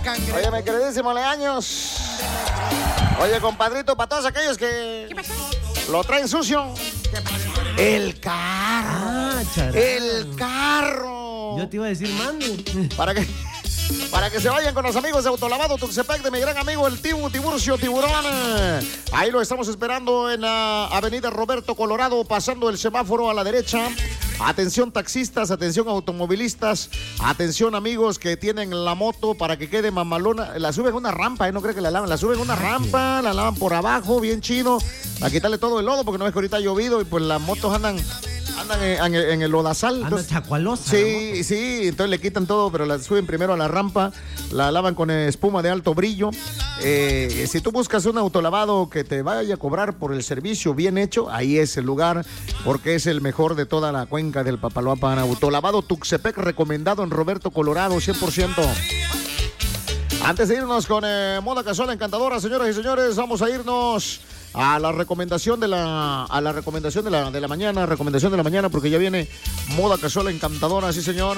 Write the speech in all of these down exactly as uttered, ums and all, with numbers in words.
cangrejo. Oye, mi queridísimo Leaños. Oye, compadrito, para todos aquellos que... ¿Qué pasó? Lo traen sucio. ¿Qué pasó? El carro. Ah, charal. El carro. Yo te iba a decir, mande. Para que... Para que se vayan con los amigos de Autolavado Tuxtepec de mi gran amigo el Tibu Tiburcio Tiburón. Ahí lo estamos esperando en la avenida Roberto Colorado, pasando el semáforo a la derecha. Atención taxistas, atención automovilistas, atención amigos que tienen la moto para que quede mamalona. La suben a una rampa, ¿eh? No creo que la lavan. La suben a una rampa, la lavan por abajo, bien chido. A quitarle todo el lodo porque no ves que ahorita ha llovido y pues las motos andan... Andan en, en, en el lodazal. Anda Entonces, chacualosa. sí, sí, entonces le quitan todo, pero la suben primero a la rampa, la lavan con espuma de alto brillo. Eh, si tú buscas un autolavado que te vaya a cobrar por el servicio bien hecho, ahí es el lugar, porque es el mejor de toda la cuenca del Papaloapan. Autolavado Tuxtepec, recomendado en Roberto Colorado, cien por ciento. Antes de irnos con eh, Moda Casual Encantadora, señoras y señores, vamos a irnos a la recomendación de la a la recomendación de la de la mañana, recomendación de la mañana, porque ya viene Moda Casual Encantadora, sí señor.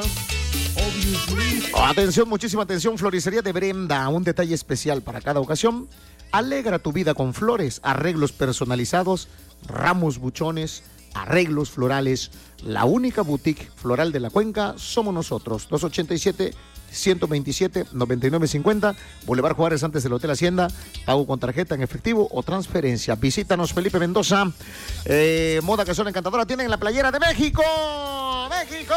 Oh, atención, muchísima atención, Floristería de Brenda, un detalle especial para cada ocasión. Alegra tu vida con flores, arreglos personalizados, ramos buchones, arreglos florales. La única boutique floral de la cuenca somos nosotros. dos ochenta y siete, ciento veintisiete, noventa y nueve cincuenta, Boulevard Juárez, antes del Hotel Hacienda. Pago con tarjeta en efectivo o transferencia. Visítanos, Felipe Mendoza. Eh, Moda Casual Encantadora. Tienen la playera de México. ¡México!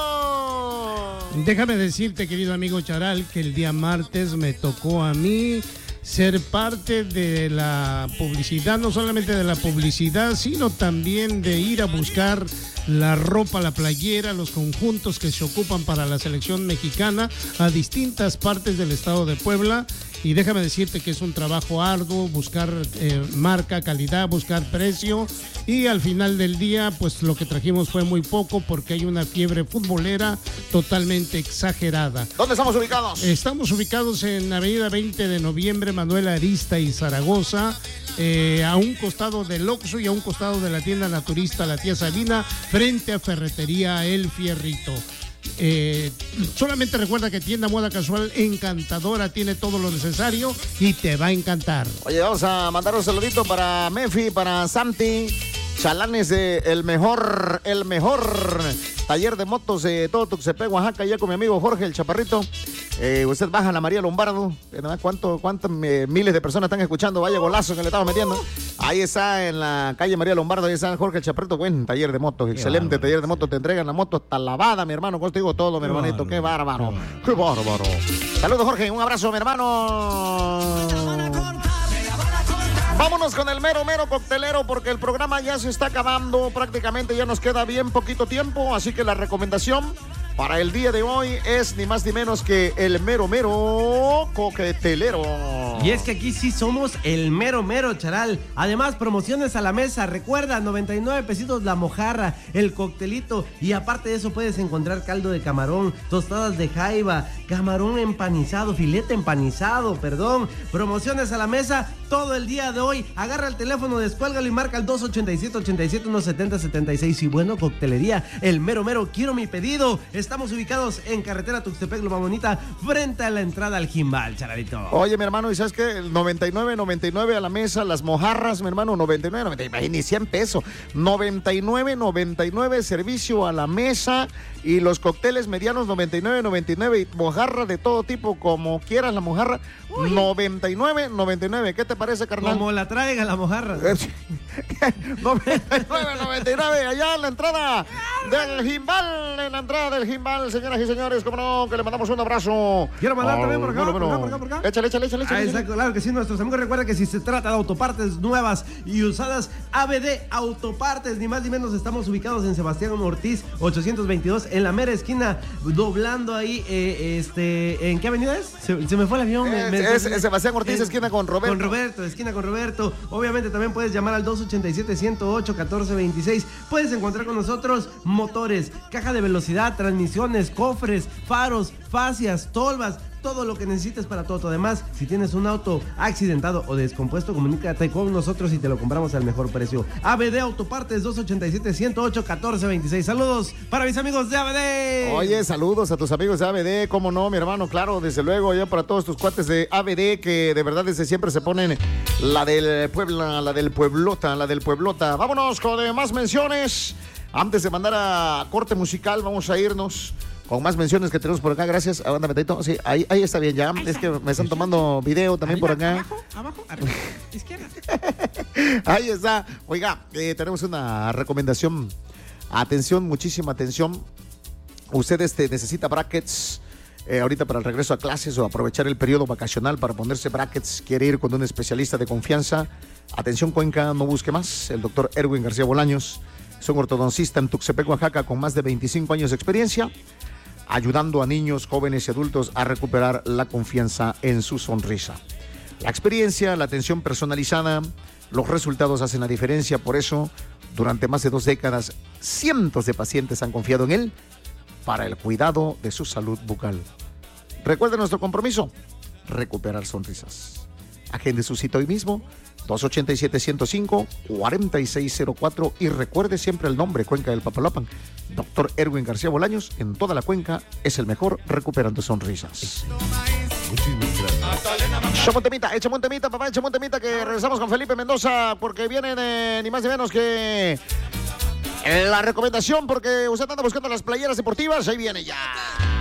Déjame decirte, querido amigo Charal, que el día martes me tocó a mí ser parte de la publicidad, no solamente de la publicidad, sino también de ir a buscar la ropa, la playera, los conjuntos que se ocupan para la selección mexicana a distintas partes del estado de Puebla. Y déjame decirte que es un trabajo arduo, buscar eh, marca, calidad, buscar precio. Y al final del día, pues lo que trajimos fue muy poco porque hay una fiebre futbolera totalmente exagerada. ¿Dónde estamos ubicados? Estamos ubicados en Avenida veinte de Noviembre, Manuel Arista y Zaragoza. Eh, a un costado del Oxxo y a un costado de la tienda naturista La Tía Sabina, frente a Ferretería El Fierrito. Eh, solamente recuerda que tienda Moda Casual Encantadora tiene todo lo necesario y te va a encantar. Oye, vamos a mandar un saludito para Mefi, para Santi, chalanes de el mejor, el mejor taller de motos de todo Tuxtepec, Oaxaca, ya con mi amigo Jorge, el Chaparrito. Eh, usted baja a la María Lombardo. ¿Cuánto, ¿Cuántas eh, miles de personas están escuchando? Vaya golazo que le estamos metiendo. Ahí está en la calle María Lombardo, ahí está Jorge el Chaparrito. Buen taller de motos, excelente bárbaro, taller de motos. Te entregan la moto hasta lavada, mi hermano. Con esto digo todo, mi hermanito. Bárbaro, qué bárbaro. Qué bárbaro. Qué bárbaro. Saludos, Jorge. Un abrazo, mi hermano. Vámonos con el mero, mero coctelero, porque el programa ya se está acabando. Prácticamente ya nos queda bien poquito tiempo. Así que la recomendación para el día de hoy es ni más ni menos que el mero, mero coctelero. Y es que aquí sí somos el mero, mero, Charal. Además, promociones a la mesa. Recuerda, noventa y nueve pesitos la mojarra, el coctelito. Y aparte de eso puedes encontrar caldo de camarón, tostadas de jaiba, camarón empanizado, filete empanizado, perdón. Promociones a la mesa todo el día de hoy. Agarra el teléfono, descuélgalo y marca el dos ochenta y siete, ochenta y siete, uno setenta, setenta y seis. Y bueno, coctelería, el mero, mero, quiero mi pedido. Estamos ubicados en carretera Tuxtepec, Loma Bonita, frente a la entrada al Jimbal, Charalito. Oye, mi hermano, ¿y sabes qué? El noventa y nueve, noventa y nueve a la mesa, las mojarras, mi hermano, noventa y nueve, noventa y nueve, ni cien pesos. noventa y nueve, noventa y nueve, servicio a la mesa. Y los cócteles medianos, noventa y nueve, noventa y nueve. Y mojarra de todo tipo, como quieras la mojarra, uy, noventa y nueve, noventa y nueve. ¿Qué te parece, carnal? Como la traiga la mojarra. noventa y nueve, noventa y nueve, allá en la entrada del Jimbal, en la entrada del Jimbal, señoras y señores, cómo no, que le mandamos un abrazo. Quiero mandar también por acá, bueno, por bueno. acá, por acá, por acá. Échale, échale, échale. Ah, échale. exacto, claro que sí, nuestros amigos recuerden que si se trata de autopartes nuevas y usadas, A B D Autopartes, ni más ni menos, estamos ubicados en Sebastián Ortiz, ochocientos veintidós, en la mera esquina, doblando ahí, eh, este, ¿en qué avenida es? Se, se me fue el avión. Es, me, me, es, es Sebastián Ortiz, es, esquina con Roberto. Con Roberto, esquina con Roberto. Obviamente también puedes llamar al dos ochenta y siete, ciento ocho, catorce veintiséis. Puedes encontrar con nosotros motores, caja de velocidad, transmisiones, cofres, faros, fascias, tolvas, todo lo que necesites para tu auto. Además, si tienes un auto accidentado o descompuesto, comunícate con nosotros y te lo compramos al mejor precio. A B D Autopartes, dos ochenta y siete, ciento ocho, catorce veintiséis. Saludos para mis amigos de A B D. Oye, saludos a tus amigos de A B D, cómo no, mi hermano, claro, desde luego, ya para todos tus cuates de A B D, que de verdad desde siempre se ponen la del Puebla, la del Pueblota, la del Pueblota. Vámonos con más menciones. Antes de mandar a corte musical, vamos a irnos con más menciones que tenemos por acá. Gracias. Ándame, Taito. Sí, ahí, ahí está bien ya. Ahí es está. Que me están tomando video también arriba, por acá. Abajo, abajo, arriba, izquierda. Ahí está. Oiga, eh, tenemos una recomendación. Atención, muchísima atención. Usted este, necesita brackets eh, ahorita para el regreso a clases o aprovechar el periodo vacacional para ponerse brackets. Quiere ir con un especialista de confianza. Atención, Cuenca, no busque más. El doctor Erwin García Bolaños es un ortodoncista en Tuxtepec, Oaxaca, con más de veinticinco años de experiencia, ayudando a niños, jóvenes y adultos a recuperar la confianza en su sonrisa. La experiencia, la atención personalizada, los resultados hacen la diferencia. Por eso, durante más de dos décadas, cientos de pacientes han confiado en él para el cuidado de su salud bucal. Recuerde nuestro compromiso: recuperar sonrisas. Agende su cita hoy mismo, dos ochenta y siete, ciento cinco, cuarenta y seis cero cuatro, y recuerde siempre el nombre: Cuenca del Papaloapan. doctor Erwin García Bolaños, en toda la cuenca, es el mejor recuperando sonrisas. Échame un temita, échame un temita, papá, échame un temita, que regresamos con Felipe Mendoza, porque vienen eh, ni más ni menos que eh, la recomendación, porque usted anda buscando las playeras deportivas. Ahí viene ya.